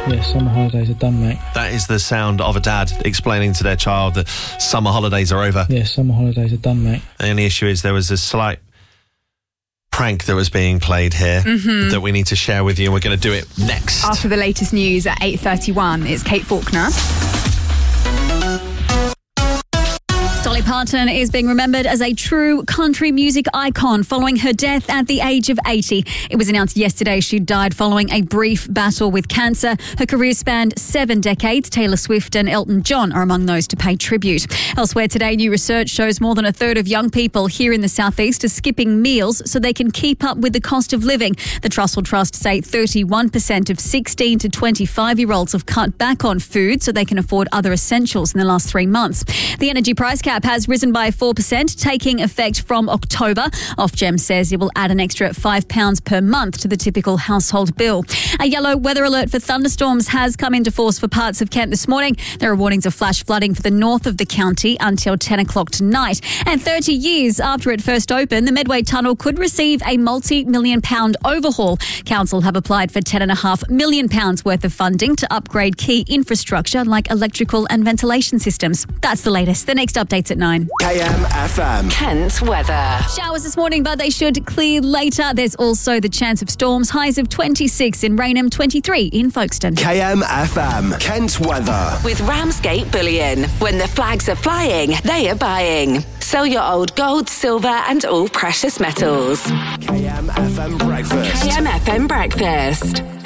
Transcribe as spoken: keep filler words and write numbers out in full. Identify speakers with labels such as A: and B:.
A: Yeah, summer holidays are done, mate.
B: That is the sound of a dad explaining to their child that summer holidays are over.
A: Yeah, summer holidays are done, mate.
B: The only issue is there was a slight prank that was being played here mm-hmm. that we need to share with you, and we're going to do it next.
C: After the latest news at eight thirty-one, it's Kate Faulkner. Dolly Parton is being remembered as a true country music icon following her death at the age of eighty. It was announced yesterday she died following a brief battle with cancer. Her career spanned seven decades. Taylor Swift and Elton John are among those to pay tribute. Elsewhere today, new research shows more than a third of young people here in the southeast are skipping meals so they can keep up with the cost of living. The Trussell Trust say thirty-one percent of sixteen to twenty-five-year-olds have cut back on food so they can afford other essentials in the last three months. The energy price cap has risen by four percent, taking effect from October. Ofgem says it will add an extra five pounds per month to the typical household bill. A yellow weather alert for thunderstorms has come into force for parts of Kent this morning. There are warnings of flash flooding for the north of the county until ten o'clock tonight. And thirty years after it first opened, the Medway Tunnel could receive a multi-million pound overhaul. Council have applied for ten point five million pounds worth of funding to upgrade key infrastructure like electrical and ventilation systems. That's the latest. The next update's at nine.
D: K M F M.
E: Kent weather.
C: Showers this morning, but they should clear later. There's also the chance of storms. Highs of twenty-six in Rainham, twenty-three in Folkestone.
D: K M F M. Kent weather.
E: With Ramsgate Bullion. When the flags are flying, they are buying. Sell your old gold, silver and all precious metals.
D: K M F M breakfast.
E: K M F M breakfast.